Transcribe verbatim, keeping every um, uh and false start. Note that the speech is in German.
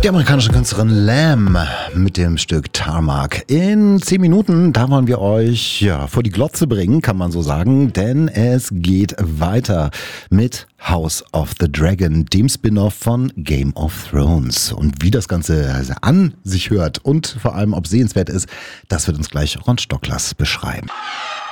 Die amerikanische Künstlerin Lamb mit dem Stück Tarmac. In zehn Minuten, da wollen wir euch ja, vor die Glotze bringen, kann man so sagen, denn es geht weiter mit House of the Dragon, dem Spin-off von Game of Thrones. Und wie das Ganze an sich hört und vor allem ob sehenswert ist, das wird uns gleich Ron Stocklers beschreiben.